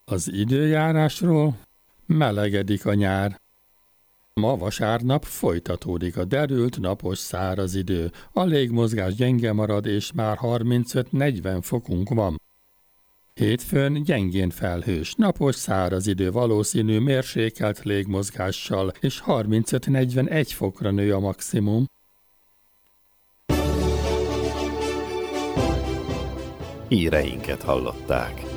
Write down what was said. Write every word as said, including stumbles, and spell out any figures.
Az időjárásról: melegedik a nyár. Ma vasárnap folytatódik a derült, napos, száraz idő. A légmozgás gyenge marad, és már harmincöt-negyven fokunk van. Hétfőn gyengén felhős, napos, száraz idő, valószínű mérsékelt légmozgással, és harmincöt-negyvenegy fokra nő a maximum. Híreinket hallották.